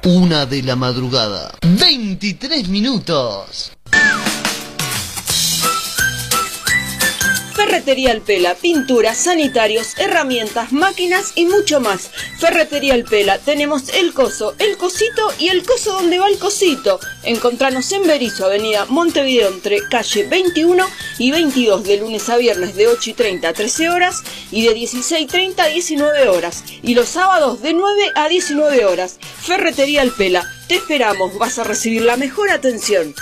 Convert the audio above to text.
1 de la madrugada, 23 minutos. Ferretería El Pela, pinturas, sanitarios, herramientas, máquinas y mucho más. Ferretería El Pela, tenemos el coso, el cosito y el coso donde va el cosito. Encontranos en Berisso, avenida Montevideo, entre calle 21 y 22, de lunes a viernes de 8:30 a 13 horas y de 16:30 a 19 horas. Y los sábados de 9 a 19 horas. Ferretería El Pela, te esperamos, vas a recibir la mejor atención.